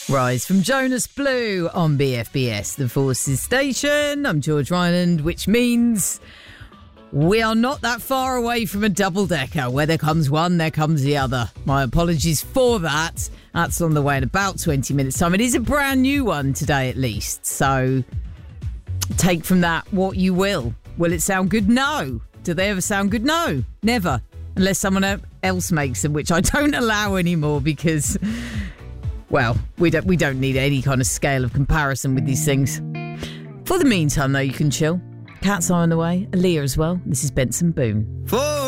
Rise from Jonas Blue on BFBS, the Forces Station. I'm George Ryland, which means we are not that far away from a double-decker. Where there comes one, there comes the other. My apologies for that. That's on the way in about 20 minutes' time. It is a brand new one today, at least. So take from that what you will. Will it sound good? No. Do they ever sound good? No. Never. Unless someone else makes them, which I don't allow anymore because, well, we don't need any kind of scale of comparison with these things. For the meantime, though, you can chill. Cat's Eye on the way. Aaliyah as well. This is Benson Boone.